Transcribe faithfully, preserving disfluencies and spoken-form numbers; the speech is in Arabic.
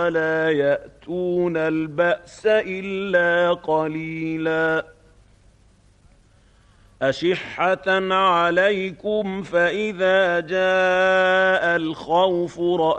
ولا يأتون البأس إلا قليلا أشحة عليكم فإذا جاء الخوف